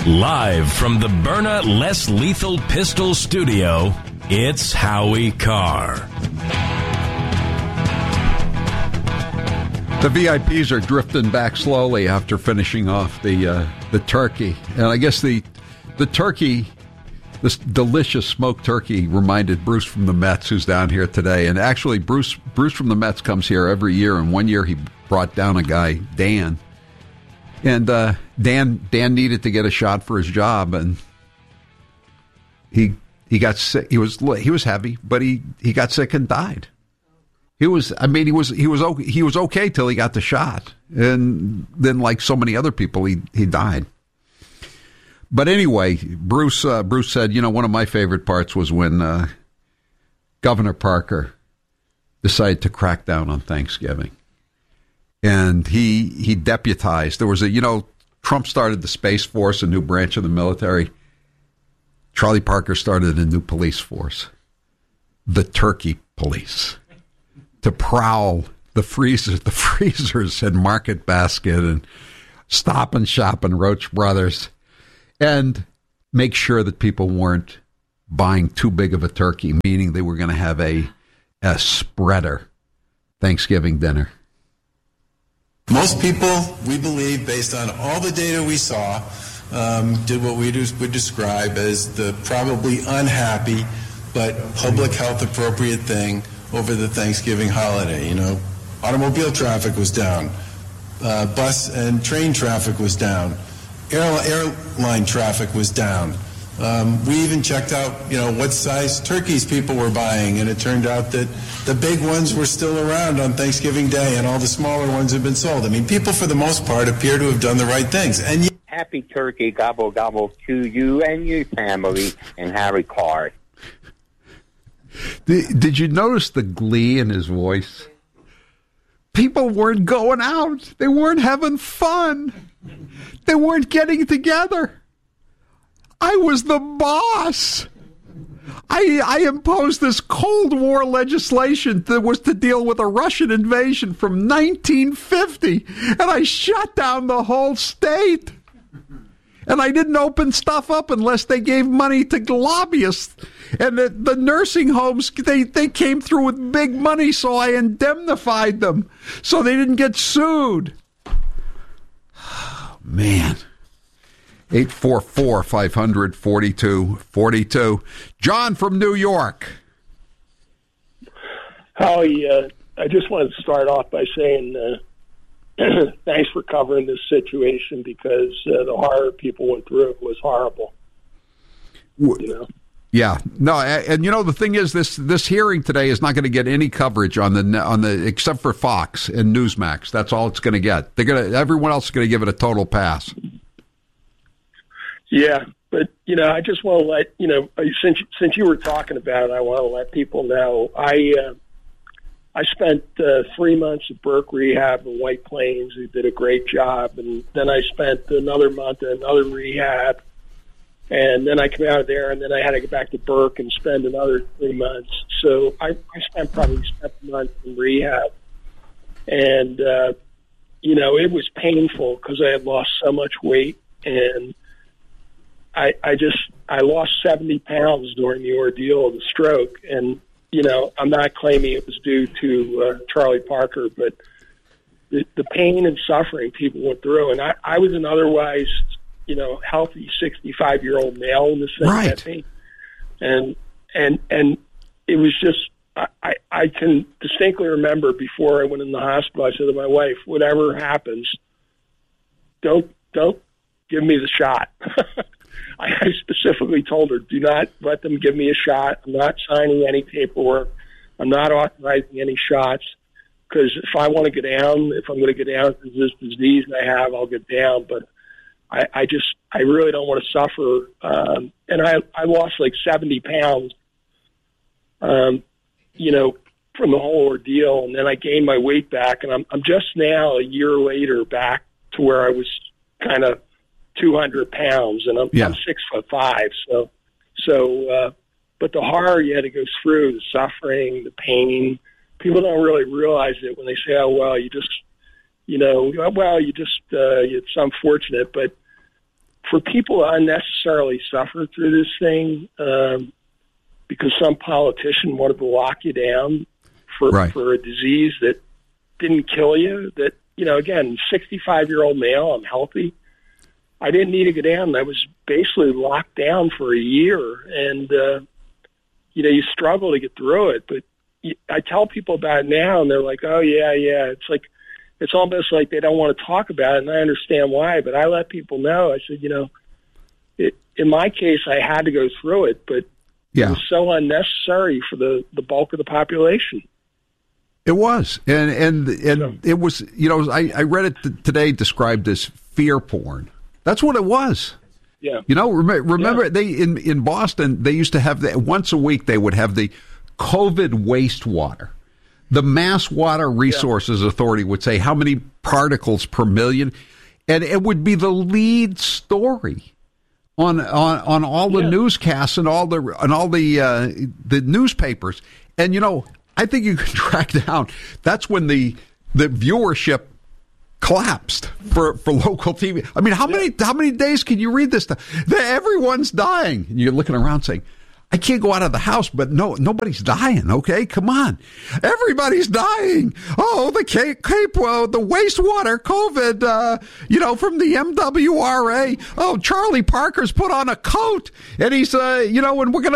Live from the Byrna Less Lethal Pistol Studio, it's Howie Carr. The VIPs are drifting back slowly after finishing off the turkey. And I guess the turkey, this delicious smoked turkey, reminded Bruce from the Mets, who's down here today. And actually, Bruce from the Mets comes here every year. And one year he brought down a guy, Dan. And Dan needed to get a shot for his job, and he got sick. He was heavy, but he got sick and died. He was okay till he got the shot, and then, like so many other people, he died. But anyway, Bruce said, one of my favorite parts was when Governor Parker decided to crack down on Thanksgiving. And he deputized. There was Trump started the Space Force, a new branch of the military. Charlie Parker started a new police force, the Turkey Police, to prowl the freezers and Market Basket and Stop and Shop and Roach Brothers, and make sure that people weren't buying too big of a turkey, meaning they were going to have a spreader Thanksgiving dinner. Most people, we believe, based on all the data we saw, did what we would describe as the probably unhappy but public health appropriate thing over the Thanksgiving holiday. Automobile traffic was down, bus and train traffic was down, airline traffic was down. We even checked out, what size turkeys people were buying, and it turned out that the big ones were still around on Thanksgiving Day, and all the smaller ones have been sold. I mean, people, for the most part, appear to have done the right things. And happy turkey, gobble, gobble to you and your family, and Harry Carr. Did you notice the glee in his voice? People weren't going out. They weren't having fun. They weren't getting together. I was the boss. I imposed this Cold War legislation that was to deal with a Russian invasion from 1950, and I shut down the whole state. And I didn't open stuff up unless they gave money to lobbyists. And the nursing homes, they came through with big money, so I indemnified them so they didn't get sued. Oh, man. 844-500-4242. John from New York. Howie, I just wanted to start off by saying thanks for covering this situation, because the horror people went through was horrible. Yeah, no, and the thing is, this hearing today is not going to get any coverage on the except for Fox and Newsmax. That's all it's going to get. Everyone else is going to give it a total pass. Yeah, but I just want to let since you were talking about it, I want to let people know I spent 3 months at Burke Rehab in White Plains, who did a great job, and then I spent another month at another rehab, and then I came out of there, and then I had to go back to Burke and spend another 3 months. So I spent probably 7 months in rehab, and it was painful because I had lost so much weight, and I lost 70 pounds during the ordeal of the stroke, and I'm not claiming it was due to Charlie Parker, but the pain and suffering people went through, and I was an otherwise healthy 65-year-old male in this thing, right? And it was just I can distinctly remember before I went in the hospital, I said to my wife, "Whatever happens, don't give me the shot." I specifically told her, do not let them give me a shot. I'm not signing any paperwork. I'm not authorizing any shots, because if I want to get down, if I'm going to get down to this disease I have, I'll get down. But I really don't want to suffer. And I lost like 70 pounds, from the whole ordeal. And then I gained my weight back, and I'm just now, a year later, back to where I was kind of 200 pounds, and I'm 6'5". So, but the horror you had to go through, the suffering, the pain, people don't really realize it when they say, "Oh, well, it's unfortunate," but for people to unnecessarily suffer through this thing because some politician wanted to lock you down for a disease that didn't kill you, that, again, 65-year-old male, I'm healthy. I didn't need to go down. I was basically locked down for a year, and, you struggle to get through it. But I tell people about it now, and they're like, oh, yeah. It's almost like they don't want to talk about it, and I understand why. But I let people know. I said, in my case, I had to go through it, but it was so unnecessary for the bulk of the population. It was, and it was, I read it today described as fear porn. That's what it was. Yeah. Remember they in Boston, they used to have once a week they would have the COVID wastewater. The Mass Water Resources Authority would say how many particles per million, and it would be the lead story on all the newscasts and all the newspapers. And I think you can track down. That's when the viewership collapsed for local TV. I mean, how many days can you read this stuff? Everyone's dying, and you're looking around saying, I can't go out of the house, but nobody's dying. Okay, come on, everybody's dying. Oh, the the wastewater, COVID, from the MWRA. Oh, Charlie Parker's put on a coat, and he's, and we're gonna